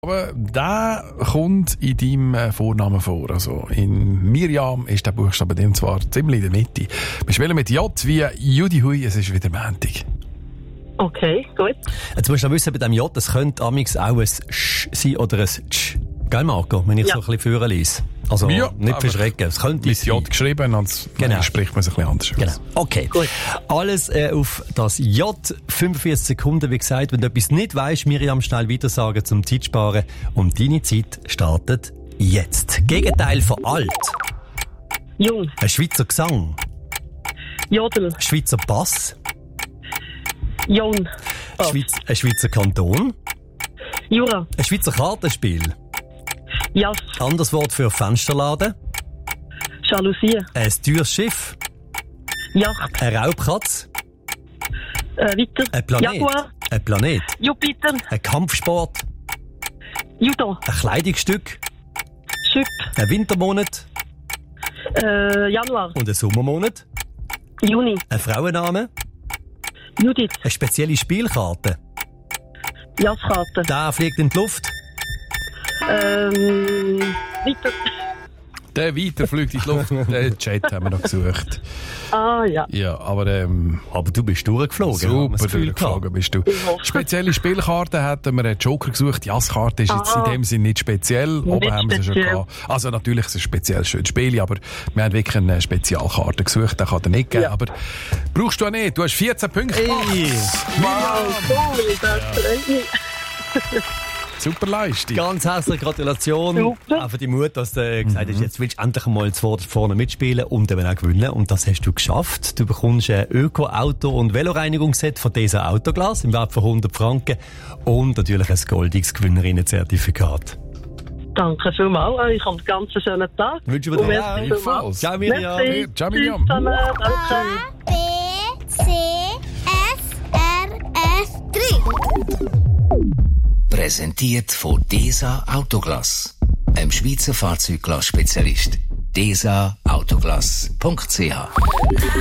Aber der kommt in deinem Vornamen vor. Also in Miriam ist der Buchstabe dem zwar ziemlich in der Mitte. Wir spielen mit J wie Judy Hui, es ist wieder Montag. Okay, gut. Jetzt musst du noch wissen, bei dem J, das könnte amigs auch ein Sch sein oder ein Tsch. Gell, Marco? Wenn ich so ein bisschen führen lese. Also ja, nicht verschrecken. Es könnte mit J geschrieben, und genau. Spricht man es ein bisschen anders genau. aus. Okay. Gut. Alles auf das J. 45 Sekunden, wie gesagt. Wenn du etwas nicht weisst, Miriam, schnell weitersagen zum Zeitsparen. Und deine Zeit startet jetzt. Gegenteil von alt. Jung. Ein Schweizer Gesang. Jodel. Schweizer Bass. Jung. Ein Schweizer Kanton. Jura. Ein Schweizer Kartenspiel. Jas. Anderes Wort für Fensterladen. Jalousie. Ein teures Schiff. Yacht. Eine Raubkatze. Weiter. Ein Planet. Jaguar. Ein Planet. Jupiter. Ein Kampfsport. Judo. Ein Kleidungsstück. Schüpp. Ein Wintermonat. Januar. Und ein Sommermonat. Juni. Ein Frauenname. Judith. Eine spezielle Spielkarte. Jaskarte. Der fliegt in die Luft. Weiter. Der weiter fliegt in die Luft. Den Chat haben wir noch gesucht. Ah, ja. Ja, aber Du bist durchgeflogen. super durchgeflogen bist du. hoffe. Spezielle Spielkarten hätten wir einen Joker gesucht. Die Jasskarte ist jetzt in dem Sinne nicht speziell. Oben haben wir sie schon speziell. gehabt. Also natürlich ist es ein speziell schönes Spiel, aber wir haben wirklich eine Spezialkarte gesucht. Den kann er nicht geben. Ja. Aber brauchst du auch nicht. Du hast 14 Punkte gemacht. Wow, cool. Das freut mich. Super Leistung. Ganz herzliche Gratulation. Super. Auch für die Mut, dass du gesagt hast, jetzt willst du endlich mal vorne mitspielen und eben auch gewinnen. Und das hast du geschafft. Du bekommst ein Öko-Auto- und Veloreinigungsset von dieser Autoglas im Wert von 100 Franken und natürlich ein goldiges Gewinnerinnenzertifikat. Danke vielmals. Ich habe einen ganz schönen Tag. Wünschen wir Und dir merci auch. vielmals. Ebenfalls. Ciao, Miriam. Merci. Ciao, Miriam. Tschüss zusammen. Danke. B, C, S, R, S, 3. Präsentiert von DESA Autoglas, einem Schweizer Fahrzeugglas-Spezialist. DESAautoglas.ch